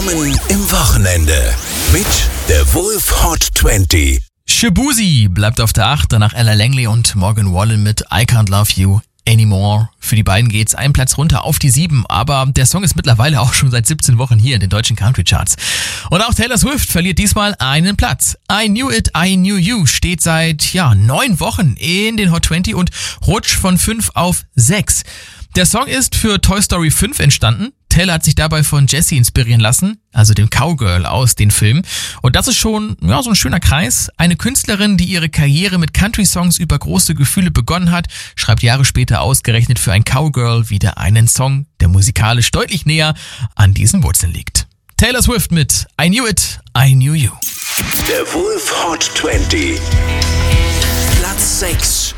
Willkommen im Wochenende mit der Wolf Hot 20. Shaboozey bleibt auf der 8, danach Ella Langley und Morgan Wallen mit I Can't Love You Anymore. Für die beiden geht's einen Platz runter auf die 7, aber der Song ist mittlerweile auch schon seit 17 Wochen hier in den deutschen Country Charts. Und auch Taylor Swift verliert diesmal einen Platz. I Knew It, I Knew You steht seit 9 Wochen in den Hot 20 und rutscht von 5 auf 6. Der Song ist für Toy Story 5 entstanden. Taylor hat sich dabei von Jessie inspirieren lassen, also dem Cowgirl aus den Filmen. Und das ist schon so ein schöner Kreis. Eine Künstlerin, die ihre Karriere mit Country-Songs über große Gefühle begonnen hat, schreibt Jahre später ausgerechnet für ein Cowgirl wieder einen Song, der musikalisch deutlich näher an diesen Wurzeln liegt. Taylor Swift mit I Knew It, I Knew You. Der Wolf Hot 20. Platz 6.